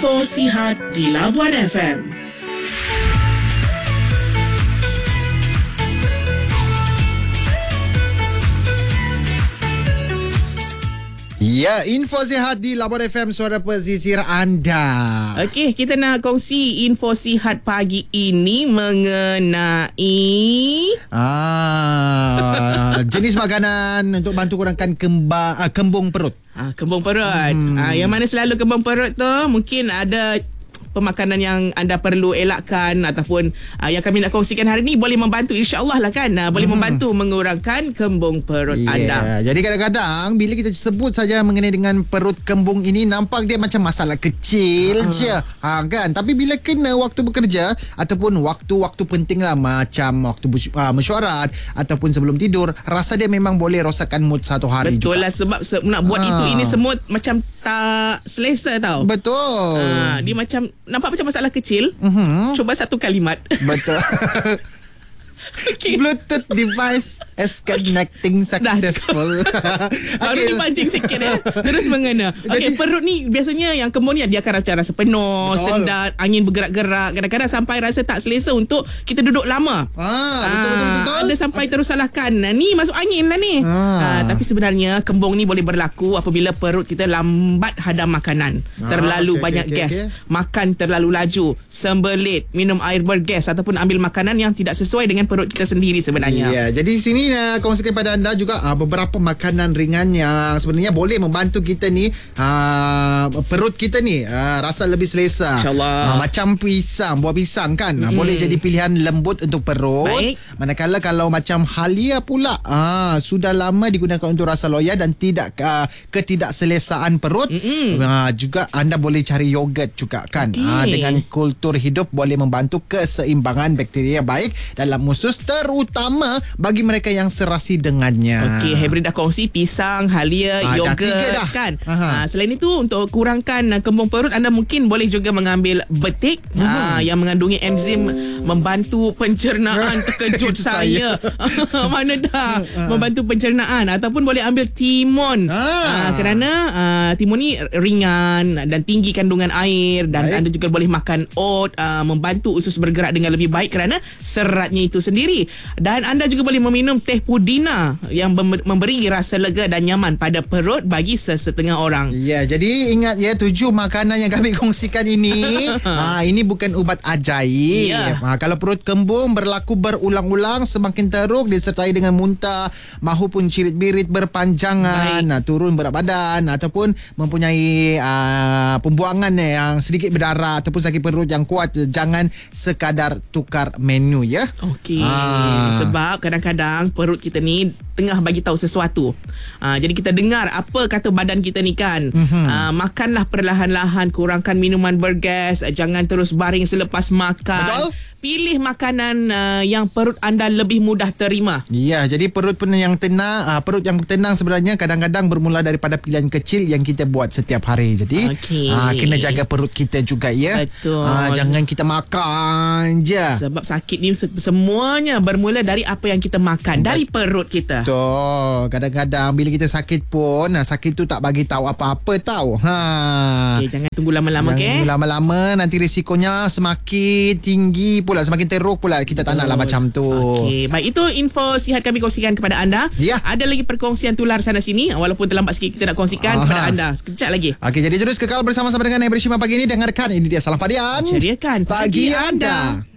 Info Sihat di Labuan FM. Ya, info sihat di Labuan FM, suara pesisir anda. Okey, kita nak kongsi info sihat pagi ini mengenai jenis makanan untuk bantu kurangkan kembung perut. Kembung perut. Yang mana selalu kembung perut tu mungkin ada pemakanan yang anda perlu elakkan ataupun yang kami nak kongsikan hari ni boleh membantu, insya-Allah lah kan, boleh membantu mengurangkan kembung perut anda. Jadi kadang-kadang bila kita sebut saja mengenai dengan perut kembung ini, nampak dia macam masalah kecil je, kan? Tapi bila kena waktu bekerja ataupun waktu-waktu penting lah, macam waktu mesyuarat ataupun sebelum tidur, rasa dia memang boleh rosakkan mood satu hari. Betul juga. lah, sebab nak buat itu ini semua macam tak selesa tau. Betul. Dia macam nampak macam masalah kecil. Cuba satu kalimat. Betul. Okay. Bluetooth device is connecting successful. Baru dipancing sikit terus mengena. Okey, perut ni biasanya yang kembung ni dia akan macam rasa penuh, sendat, angin bergerak-gerak, kadang-kadang sampai rasa tak selesa untuk kita duduk lama. Betul. Ada sampai terus salahkan, ni masuk angin lah ni. Tapi sebenarnya kembung ni boleh berlaku apabila perut kita lambat hadam makanan, terlalu banyak gas, makan terlalu laju, sembelit, minum air bergas ataupun ambil makanan yang tidak sesuai dengan perut kita sendiri sebenarnya. Ya, jadi sini kongsikan pada anda juga beberapa makanan ringan yang sebenarnya boleh membantu kita ni perut kita ni rasa lebih selesa. InsyaAllah. Macam pisang, buah pisang kan, boleh jadi pilihan lembut untuk perut. Baik. Manakala kalau macam halia pula sudah lama digunakan untuk rasa loya dan tidak ketidakselesaan perut. Juga anda boleh cari yogurt juga kan. Dengan kultur hidup boleh membantu keseimbangan bakteria baik dalam usus, terutama bagi mereka yang serasi dengannya. Okey, Hebri dah kongsi pisang, halia, yogurt kan. Selain itu, untuk kurangkan kembung perut, anda mungkin boleh juga mengambil betik yang mengandungi enzim membantu pencernaan. Terkejut saya. Mana dah membantu pencernaan. Ataupun boleh ambil timun. Kerana timun ni ringan dan tinggi kandungan air, dan anda juga boleh makan oat, membantu usus bergerak dengan lebih baik kerana seratnya itu sendiri. Dan anda juga boleh meminum teh pudina yang memberi rasa lega dan nyaman pada perut bagi sesetengah orang. Ya, jadi ingat ya, 7 makanan yang kami kongsikan ini ini bukan ubat ajaib. Kalau perut kembung berlaku berulang-ulang, semakin teruk disertai dengan muntah mahupun cirit-birit berpanjangan, turun berat badan ataupun mempunyai pembuangan yang sedikit berdarah ataupun sakit perut yang kuat, jangan sekadar tukar menu ya. Okey. Sebab kadang-kadang perut kita ni tengah bagi tahu sesuatu. Jadi kita dengar apa kata badan kita ni kan. Makanlah perlahan-lahan, kurangkan minuman bergas, jangan terus baring selepas makan. Betul? Pilih makanan yang perut anda lebih mudah terima. Ya, jadi perut yang tenang, perut yang tenang sebenarnya kadang-kadang bermula daripada pilihan kecil yang kita buat setiap hari. Jadi kena jaga perut kita juga ya. Betul. Jangan kita makan je. Sebab sakit ni semuanya bermula dari apa yang kita makan, dari perut kita. Betul. Kadang-kadang bila kita sakit pun, sakit tu tak bagi tahu apa-apa tahu. Okay, jangan tunggu lama-lama. Jangan lama-lama, nanti risikonya semakin tinggi pula, semakin teruk pula. Kita tak naklah macam tu. Okey, baik, itu info sihat kami kongsikan kepada anda. Ada lagi perkongsian tular sana sini, walaupun terlambat sikit kita nak kongsikan kepada anda sekejap lagi. Okey, jadi terus kekal bersama-sama dengan Hebri Shima pagi ini. Dengarkan, ini dia Salam Padian. Ceriakan pagi anda.